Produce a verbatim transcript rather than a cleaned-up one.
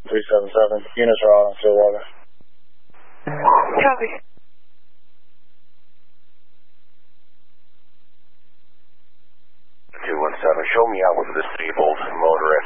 three seven seven. Units are out on Stillwater. Copy. two one seven, show me out with this disabled motor